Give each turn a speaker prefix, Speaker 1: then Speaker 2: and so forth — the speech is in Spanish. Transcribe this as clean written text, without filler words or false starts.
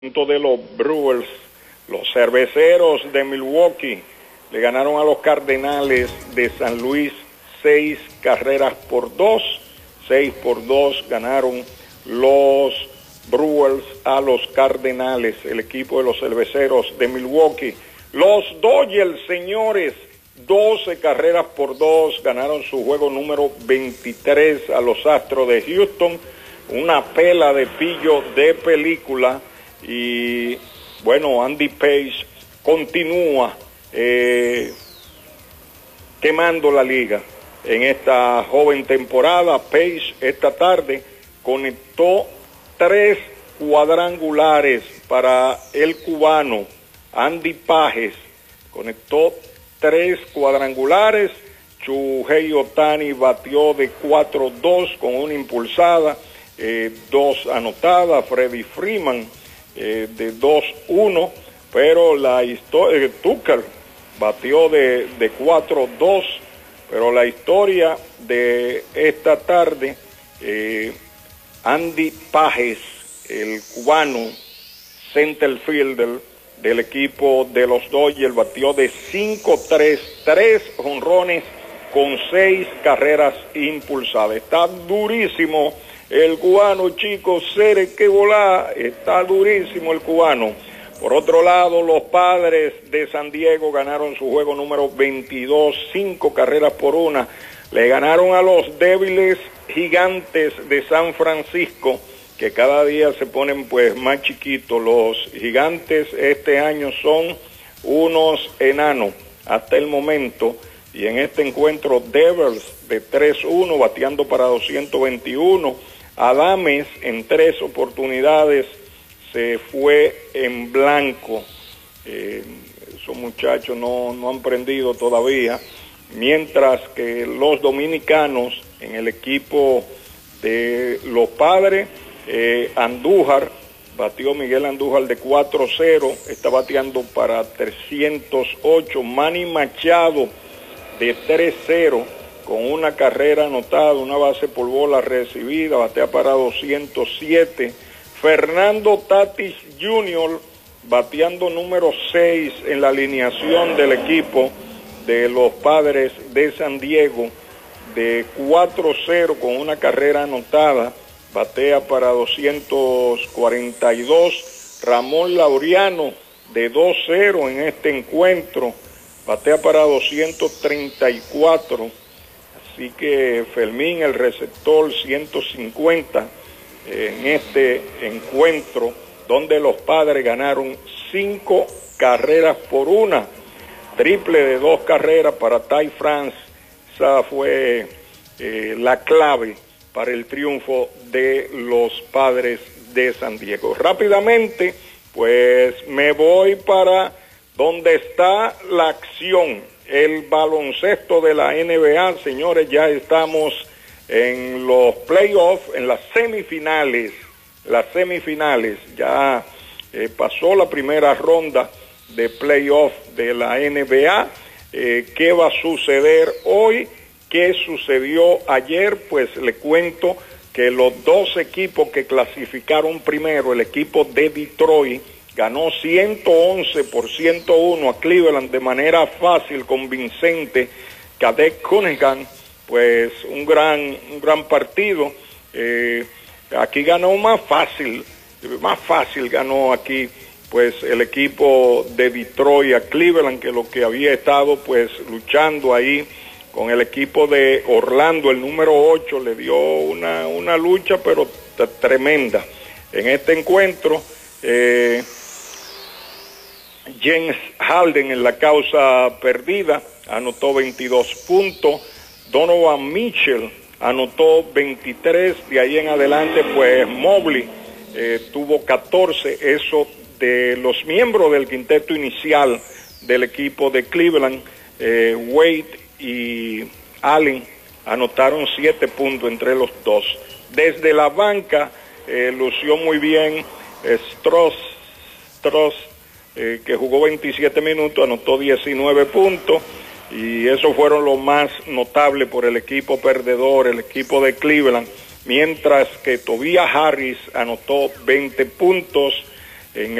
Speaker 1: De los Brewers, los Cerveceros de Milwaukee le ganaron a los Cardenales de San Luis 6-2. 6-2 ganaron los Brewers a los Cardenales, el equipo de los Cerveceros de Milwaukee. Los Dodgers, señores, 12-2 ganaron su juego número 23 a los Astros de Houston. Una pela de pillo de película. Y bueno, Andy Page continúa quemando la liga en esta joven temporada. Page esta tarde conectó 3 cuadrangulares para el cubano Andy Pages. Conectó 3 cuadrangulares. Shohei Ohtani batió de 4-2 con una impulsada, 2 anotadas. Freddie Freeman de 2-1, pero la historia, Tucker batió de 4-2, pero la historia de esta tarde, Andy Pages, el cubano center fielder del equipo de los Dodgers, batió de 5-3, 3 jonrones con 6 carreras impulsadas. Está durísimo el cubano, chicos, Cere que volá, está durísimo el cubano. Por otro lado, los Padres de San Diego ganaron su juego número 22, 5-1. Le ganaron a los débiles Gigantes de San Francisco, que cada día se ponen pues más chiquitos. Los Gigantes este año son unos enanos hasta el momento. Y en este encuentro, Devers de 3-1, bateando para 221. Adames en 3 oportunidades se fue en blanco. Esos muchachos no han prendido todavía. Mientras que los dominicanos en el equipo de los Padres, Andújar, batió Miguel Andújar de 4-0, está bateando para 308. Manny Machado de 3-0. Con una carrera anotada, una base por bola recibida, batea para 207. Fernando Tatis Jr. bateando número 6 en la alineación del equipo de los Padres de San Diego, de 4-0 con una carrera anotada, batea para 242. Ramón Laureano de 2-0 en este encuentro, batea para 234. Así que Fermín, el receptor, 150 en este encuentro, donde los Padres ganaron 5-1. Triple de 2 carreras para Ty France. Esa fue la clave para el triunfo de los Padres de San Diego. Rápidamente, pues me voy para donde está la acción. El baloncesto de la NBA, señores, ya estamos en los playoffs, en las semifinales. Ya pasó la primera ronda de playoff de la NBA. ¿Qué va a suceder hoy? ¿Qué sucedió ayer? Pues le cuento que los 2 equipos que clasificaron primero, el equipo de Detroit, ganó 111-101 a Cleveland de manera fácil, convincente. Cadet Cunningham, pues un gran partido. Aquí ganó más fácil ganó aquí pues el equipo de Detroit a Cleveland, que lo que había estado pues luchando ahí con el equipo de Orlando, el número 8, le dio una lucha pero tremenda. En este encuentro, James Harden en la causa perdida anotó 22 puntos. Donovan Mitchell anotó 23. De ahí en adelante pues Mobley tuvo 14. Eso de los miembros del quinteto inicial del equipo de Cleveland. Wade y Allen anotaron 7 puntos entre los dos. Desde la banca lució muy bien Strauss, que jugó 27 minutos, anotó 19 puntos, y esos fueron los más notables por el equipo perdedor, el equipo de Cleveland, mientras que Tobias Harris anotó 20 puntos, en